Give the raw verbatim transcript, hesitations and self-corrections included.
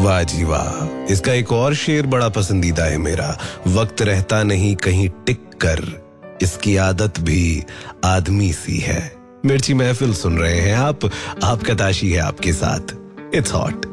वाह जी वाह, इसका एक और शेर बड़ा पसंदीदा है मेरा। वक्त रहता नहीं कहीं टिक कर, इसकी आदत भी आदमी सी है। मिर्ची महफिल सुन रहे हैं आप, आपका ताशी है आपके साथ। It's hot.